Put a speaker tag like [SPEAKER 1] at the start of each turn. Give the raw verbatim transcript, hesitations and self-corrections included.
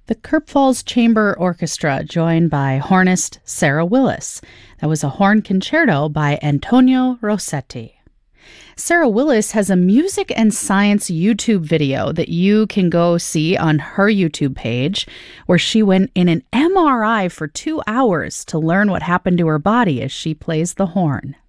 [SPEAKER 1] The Kirk Falls Chamber Orchestra, joined by hornist Sarah Willis. That was a horn concerto by Antonio Rossetti. Sarah Willis has a music and science YouTube video that you can go see on her YouTube page, where she went in an M R I for two hours to learn what happened to her body as she plays the horn.